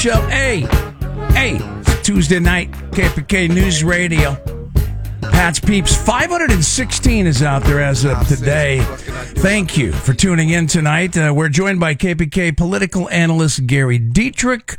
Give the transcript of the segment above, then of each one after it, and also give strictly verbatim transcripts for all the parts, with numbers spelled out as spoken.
Show. Hey, hey, it's Tuesday night, K P K News Radio. Pat's Peeps, five hundred sixteen is out there as of today. Thank you for tuning in tonight. Uh, we're joined by K P K political analyst Gary Dietrich.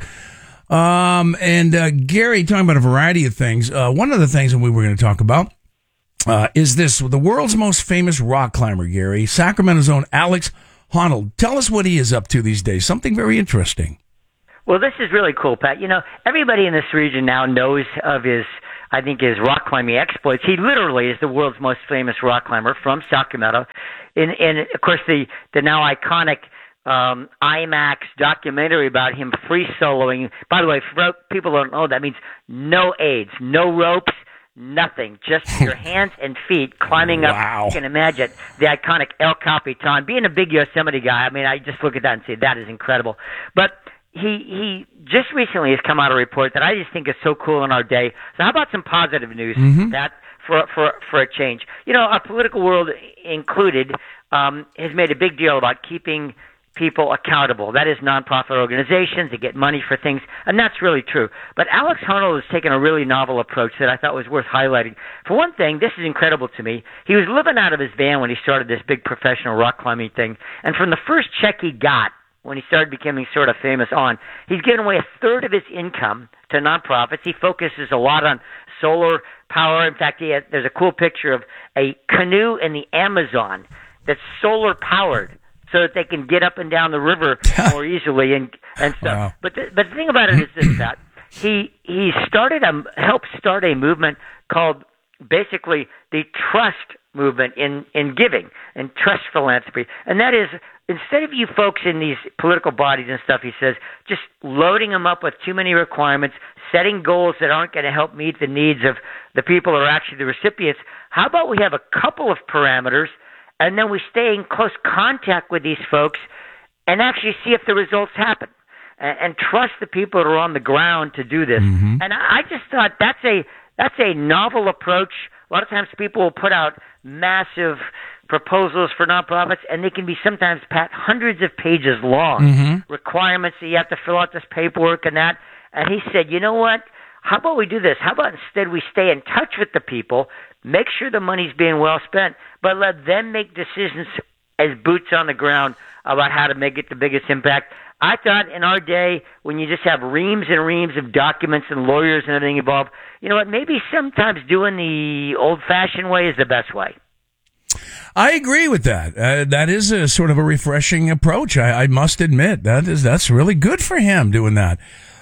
Um, and uh, Gary, talking about a variety of things. Uh, one of the things that we were going to talk about uh, is this, the world's most famous rock climber, Gary, Sacramento's own Alex Honnold. Tell us what he is up to these days. Something very interesting. Well, this is really cool, Pat. You know, everybody in this region now knows of his, I think, his rock climbing exploits. He literally is the world's most famous rock climber from Sacramento. And, and of course, the, the now iconic um, IMAX documentary about him free soloing. By the way, for people who don't know, that means no aids, no ropes, nothing, just your hands and feet climbing up. Wow. You can imagine the iconic El Capitan. Being a big Yosemite guy, I mean, I just look at that and say, that is incredible. But He he just recently has come out a report that I just think is so cool in our day. So how about some positive news, mm-hmm. that for for for a change? You know, our political world included um, has made a big deal about keeping people accountable. That is, nonprofit organizations that get money for things, and that's really true. But Alex Honnold has taken a really novel approach that I thought was worth highlighting. For one thing, this is incredible to me. He was living out of his van when he started this big professional rock climbing thing, and from the first check he got, when he started becoming sort of famous on, he's given away a third of his income to nonprofits. He focuses a lot on solar power. In fact, he has, there's a cool picture of a canoe in the Amazon that's solar powered so that they can get up and down the river more easily and and stuff. Wow. But the, but the thing about it is this, Pat. He he started a helped start a movement called basically the trust movement in in giving and trust philanthropy, and that is, instead of you folks in these political bodies and stuff, he says, just loading them up with too many requirements, setting goals that aren't going to help meet the needs of the people who are actually the recipients, how about we have a couple of parameters, and then we stay in close contact with these folks and actually see if the results happen, and, and trust the people that are on the ground to do this. Mm-hmm. And I, I just thought that's a that's a novel approach. A lot of times people will put out massive proposals for nonprofits, and they can be sometimes, Pat, hundreds of pages long, mm-hmm. requirements that you have to fill out this paperwork and that. And he said, you know what? How about we do this? How about instead we stay in touch with the people, make sure the money's being well spent, but let them make decisions as boots on the ground about how to make it the biggest impact. I thought in our day, when you just have reams and reams of documents and lawyers and everything involved, you know what, maybe sometimes doing the old-fashioned way is the best way. I agree with that. Uh, that is a sort of a refreshing approach. I, I must admit that is that's really good for him doing that.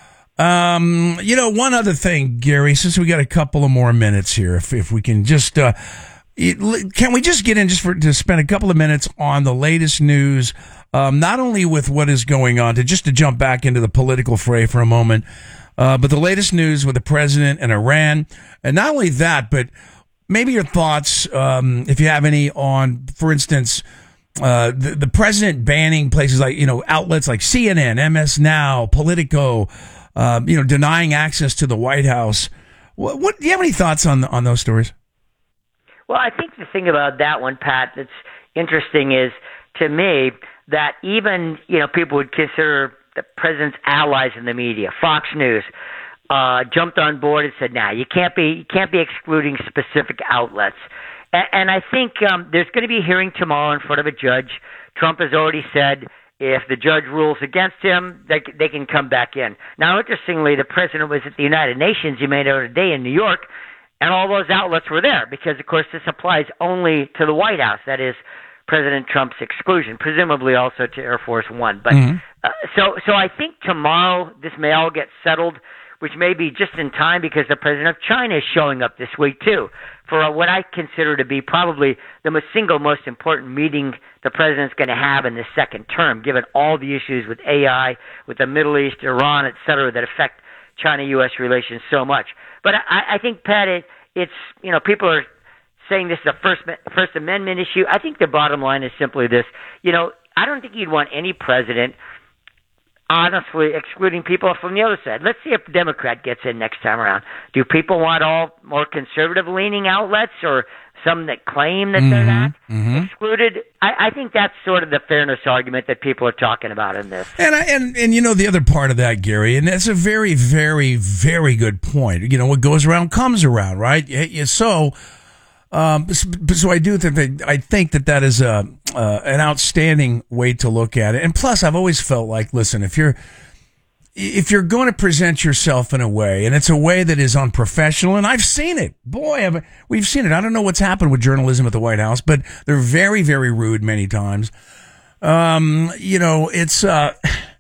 Um, you know, one other thing, Gary, since we got a couple of more minutes here, if if we can just uh, it, can we just get in just for to spend a couple of minutes on the latest news, um, not only with what is going on, to just to jump back into the political fray for a moment, uh, but the latest news with the president and Iran, and not only that, but maybe your thoughts, um, if you have any, on, for instance, uh, the, the president banning places like, you know, outlets like C N N, M S Now, Politico, uh, you know, denying access to the White House. What, what do you have any thoughts on on those stories? Well, I think the thing about that one, Pat, that's interesting is, to me, that even, you know, people would consider the president's allies in the media, Fox News, Uh, jumped on board and said, "Nah, you can't be you can't be excluding specific outlets." And, and I think um, there's going to be a hearing tomorrow in front of a judge. Trump has already said if the judge rules against him, they they can come back in. Now, interestingly, the president was at the United Nations, you may know, today in New York, and all those outlets were there because, of course, this applies only to the White House. That is President Trump's exclusion, presumably also to Air Force One. But mm-hmm. uh, so so I think tomorrow this may all get settled, which may be just in time because the president of China is showing up this week, too, for what I consider to be probably the most, single most important meeting the president's going to have in this second term, given all the issues with A I, with the Middle East, Iran, et cetera, that affect China-U S relations so much. But I, I think, Pat, it, it's, you know, people are saying this is a First, First Amendment issue. I think the bottom line is simply this. You know, I don't think you'd want any president honestly excluding people from the other side. Let's see if a Democrat gets in next time around. Do people want all more conservative-leaning outlets or some that claim that mm-hmm, they're not mm-hmm. excluded. I, I think that's sort of the fairness argument that people are talking about in this. And, I, and and you know, the other part of that, Gary, and that's a very, very, very good point. You know, what goes around comes around, right? So, um, so I do think that, I think that that is a, uh, an outstanding way to look at it. And plus, I've always felt like, listen, if you're, if you're going to present yourself in a way, and it's a way that is unprofessional, and I've seen it, boy, have, we've seen it. I don't know what's happened with journalism at the White House, but they're very, very rude many times. Um, you know, it's, uh,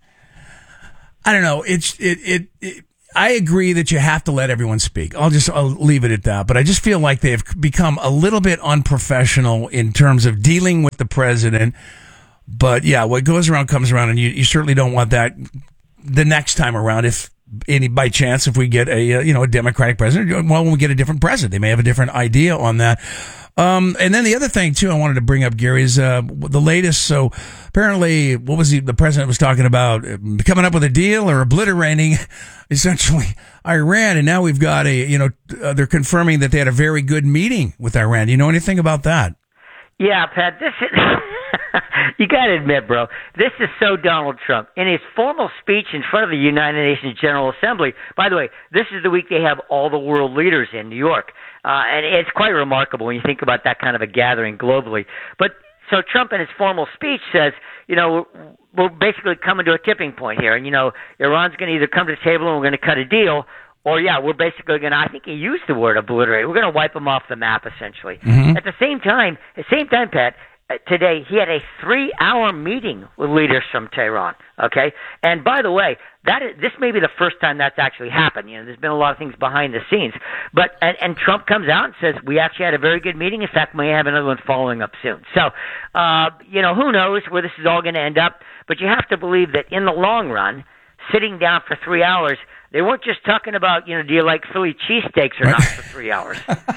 I don't know. It's, it, it, it, I agree that you have to let everyone speak. I'll just, I'll leave it at that. But I just feel like they've become a little bit unprofessional in terms of dealing with the president. But yeah, what goes around comes around, and you, you certainly don't want that the next time around. If any, by chance, if we get a, uh, you know, a Democratic president, well, when we get a different president, they may have a different idea on that. Um, and then the other thing too, I wanted to bring up, Gary, is, uh, the latest. So apparently, what was he, the president was talking about, coming up with a deal or obliterating essentially Iran. And now we've got a, you know, uh, they're confirming that they had a very good meeting with Iran. Do you know anything about that? Yeah, Pat, this is, you got to admit, bro, this is so Donald Trump. In his formal speech in front of the United Nations General Assembly, by the way, this is the week they have all the world leaders in New York. Uh, and it's quite remarkable when you think about that kind of a gathering globally. But so Trump in his formal speech says, you know, we're basically coming to a tipping point here. And, you know, Iran's going to either come to the table and we're going to cut a deal, or, yeah, we're basically going to, I think he used the word obliterate. We're going to wipe them off the map, essentially. Mm-hmm. At the same time, at the same time, Pat, today he had a three-hour meeting with leaders from Tehran, okay? And by the way, that is, this may be the first time that's actually happened. You know, there's been a lot of things behind the scenes. But and, and Trump comes out and says, we actually had a very good meeting. In fact, we may have another one following up soon. So, uh, you know, who knows where this is all going to end up. But you have to believe that in the long run, sitting down for three hours, they weren't just talking about, you know, do you like Philly cheesesteaks or not for three hours.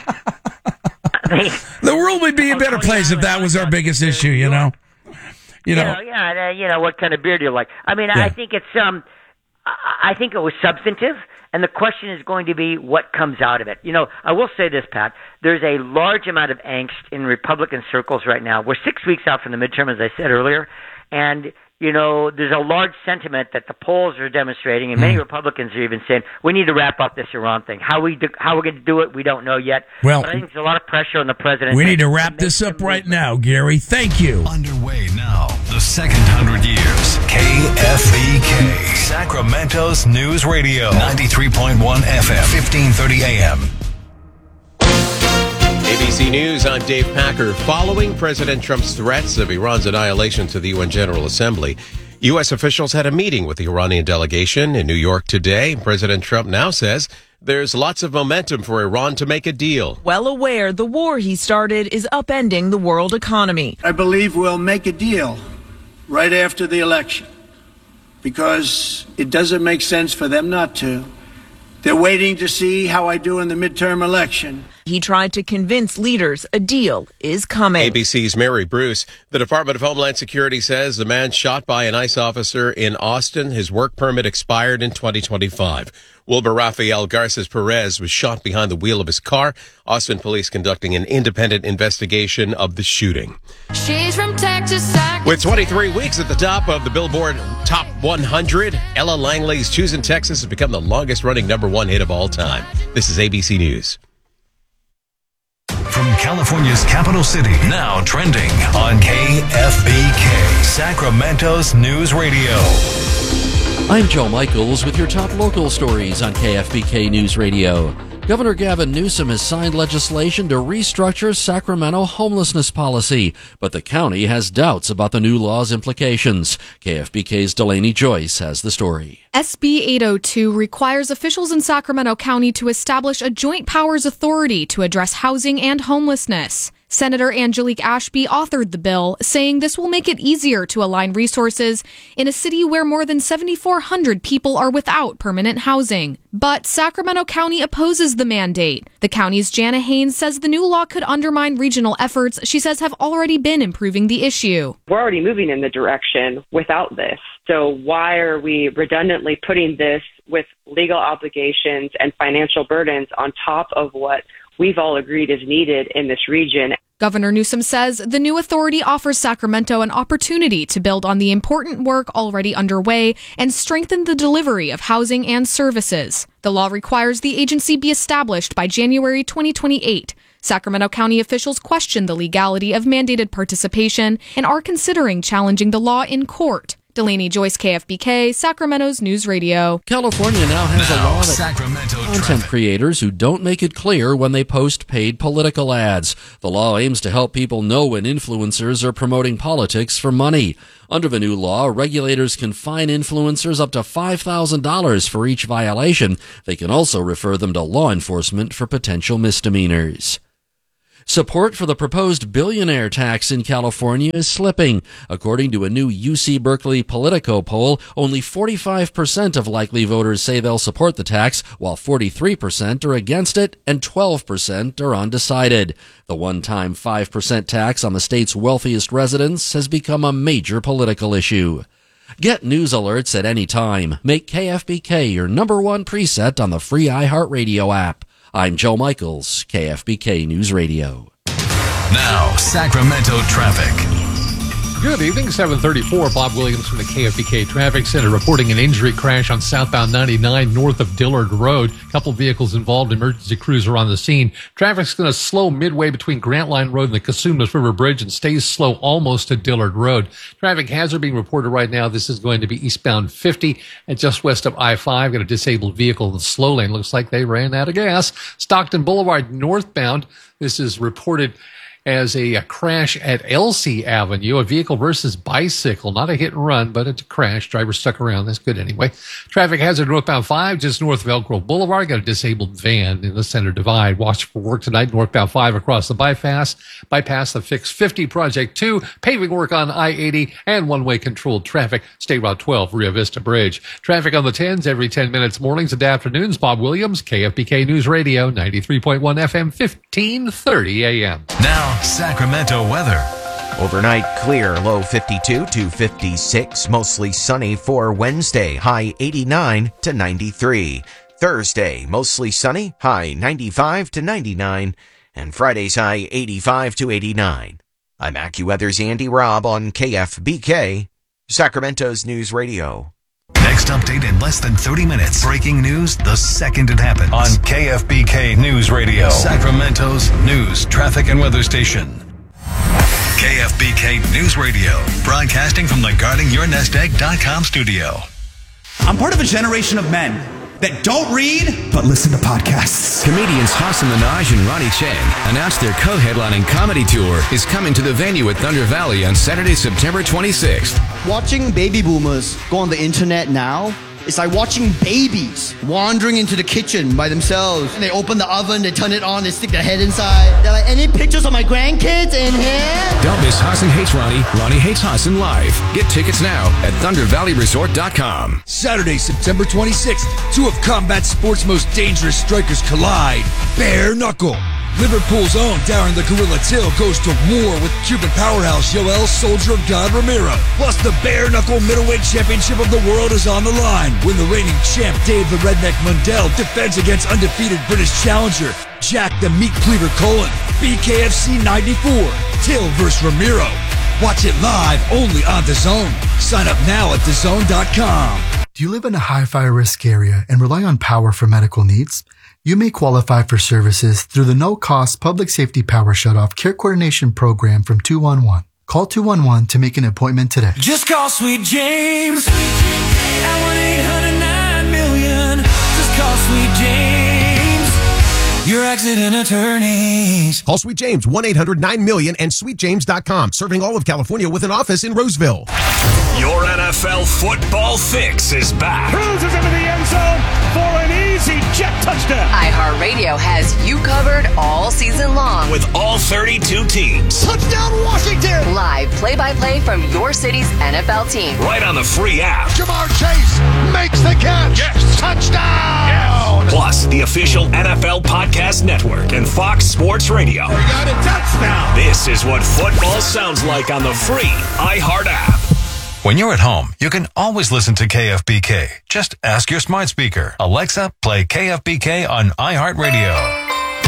I mean, the world would be a better place if that was our biggest issue, you know? You know, you know yeah, you know, what kind of beer do you like? I mean, yeah. I think it's, um, I think it was substantive, and the question is going to be what comes out of it. You know, I will say this, Pat, there's a large amount of angst in Republican circles right now. We're six weeks out from the midterm, as I said earlier, and you know, there's a large sentiment that the polls are demonstrating, and many mm. Republicans are even saying, we need to wrap up this Iran thing. How we do, how we're going to do it, we don't know yet. Well, but I think there's a lot of pressure on the president. We need to wrap this up right now, Gary. Thank you. Underway now, the second hundred years. K F B K, Sacramento's News Radio, ninety-three point one F M, fifteen thirty A M. A B C News, I'm Dave Packer. Following President Trump's threats of Iran's annihilation to the U N General Assembly, U S officials had a meeting with the Iranian delegation in New York today. President Trump now says there's lots of momentum for Iran to make a deal. Well aware the war he started is upending the world economy. I believe we'll make a deal right after the election because it doesn't make sense for them not to. They're waiting to see how I do in the midterm election. He tried to convince leaders a deal is coming. A B C's Mary Bruce. The Department of Homeland Security says the man shot by an ICE officer in Austin, his work permit expired in twenty twenty-five. Wilbur Rafael Garces Perez was shot behind the wheel of his car. Austin police conducting an independent investigation of the shooting. She's from Texas. With twenty-three weeks at the top of the Billboard Top one hundred, Ella Langley's Choosing Texas has become the longest-running number one hit of all time. This is A B C News. From California's capital city, now trending on K F B K, Sacramento's News Radio. I'm Joe Michaels with your top local stories on K F B K News Radio. Governor Gavin Newsom has signed legislation to restructure Sacramento homelessness policy, but the county has doubts about the new law's implications. K F B K's Delaney Joyce has the story. S B eight oh two requires officials in Sacramento County to establish a joint powers authority to address housing and homelessness. Senator Angelique Ashby authored the bill, saying this will make it easier to align resources in a city where more than seven thousand four hundred people are without permanent housing. But Sacramento County opposes the mandate. The county's Jana Haynes says the new law could undermine regional efforts she says have already been improving the issue. We're already moving in the direction without this. So why are we redundantly putting this with legal obligations and financial burdens on top of what we've all agreed is needed in this region. Governor Newsom says the new authority offers Sacramento an opportunity to build on the important work already underway and strengthen the delivery of housing and services. The law requires the agency be established by January twenty twenty-eight. Sacramento County officials question the legality of mandated participation and are considering challenging the law in court. Delaney Joyce, K F B K, Sacramento's News Radio. California now has Now, a law that Sacramento content traffic. creators who don't make it clear when they post paid political ads. The law aims to help people know when influencers are promoting politics for money. Under the new law, regulators can fine influencers up to five thousand dollars for each violation. They can also refer them to law enforcement for potential misdemeanors. Support for the proposed billionaire tax in California is slipping. According to a new U C Berkeley Politico poll, only forty-five percent of likely voters say they'll support the tax, while forty-three percent are against it and twelve percent are undecided. The one-time five percent tax on the state's wealthiest residents has become a major political issue. Get news alerts at any time. Make K F B K your number one preset on the free iHeartRadio app. I'm Joe Michaels, K F B K News Radio. Now, Sacramento traffic. Good evening, seven thirty-four. Bob Williams from the K F B K Traffic Center reporting an injury crash on southbound ninety-nine north of Dillard Road. A couple vehicles involved. Emergency crews are on the scene. Traffic's going to slow midway between Grant Line Road and the Cosumnes River Bridge and stays slow almost to Dillard Road. Traffic hazard being reported right now. This is going to be eastbound fifty and just west of I five. Got a disabled vehicle in the slow lane. Looks like they ran out of gas. Stockton Boulevard northbound. This is reported as a, a crash at Elsie Avenue, a vehicle versus bicycle, not a hit and run, but it's a crash. Driver stuck around. That's good anyway. Traffic hazard northbound five, just north of Elk Grove Boulevard. Got a disabled van in the center divide. Watch for work tonight, northbound five across the bypass. Bypass the Fix fifty Project two, paving work on I eighty, and one-way controlled traffic. State Route twelve, Rio Vista Bridge. Traffic on the tens every ten minutes, mornings and afternoons. Bob Williams, K F B K News Radio, ninety-three point one F M, fifteen thirty A M. Now, Sacramento weather. Overnight clear, low fifty-two to fifty-six, mostly sunny for Wednesday, high eighty-nine to ninety-three. Thursday, mostly sunny, high ninety-five to ninety-nine, and Friday's high eighty-five to eighty-nine. I'm AccuWeather's Andy Robb on K F B K, Sacramento's News Radio. Next update in less than thirty minutes. Breaking news the second it happens. On K F B K News Radio, Sacramento's news, traffic, and weather station. K F B K News Radio, broadcasting from the guarding your nest egg dot com studio. I'm part of a generation of men that don't read, but listen to podcasts. Comedians Hassan Minaj and Ronnie Chang announced their co-headlining comedy tour is coming to the venue at Thunder Valley on Saturday, September twenty-sixth. Watching baby boomers go on the internet now, it's like watching babies wandering into the kitchen by themselves. And they open the oven, they turn it on, they stick their head inside. They're like, any pictures of my grandkids in here? Don't miss Hassan Hates Ronnie, Ronnie Hates Hassan live. Get tickets now at thunder valley resort dot com. Saturday, September twenty-sixth, two of combat sports' most dangerous strikers collide. Bare Knuckle. Liverpool's own Darren the Gorilla Till goes to war with Cuban powerhouse Yoel Soldier of God Romero. Plus, the Bare Knuckle Middleweight Championship of the World is on the line when the reigning champ Dave the Redneck Mundell defends against undefeated British challenger Jack the Meat Cleaver Colin. B K F C ninety-four, Till versus Romero. Watch it live only on DAZN. Sign up now at D A Z N dot com. Do you live in a high fire risk area and rely on power for medical needs? You may qualify for services through the no-cost Public Safety Power Shutoff Care Coordination Program from two one one. Call two one one to make an appointment today. Just call Sweet James at one eight hundred nine million. Just call Sweet James, your accident attorneys. Call Sweet James, one eight hundred nine million and sweet james dot com. Serving all of California with an office in Roseville. Your N F L football fix is back. Cruises into the end zone for an easy jet touchdown. iHeartRadio has you covered all season long. With all thirty-two teams. Touchdown Washington! Live play-by-play from your city's N F L team. Right on the free app. Jamar Chase makes the catch. Yes. Touchdown! Yes. Plus, the official N F L Podcast Network and Fox Sports Radio. We got a touchdown! This is what football sounds like on the free iHeart app. When you're at home, you can always listen to K F B K. Just ask your smart speaker, Alexa, play K F B K on iHeartRadio.